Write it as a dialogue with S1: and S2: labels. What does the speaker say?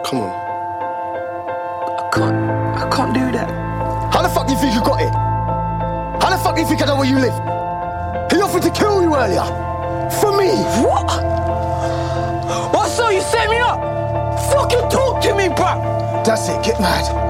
S1: Come on.
S2: I can't do that.
S1: How the fuck do you think you got it? How the fuck do you think I know where you live? He offered to kill you earlier. For me.
S2: What? What, so you set me up? Fucking talk to me, bruh.
S1: That's it, get mad.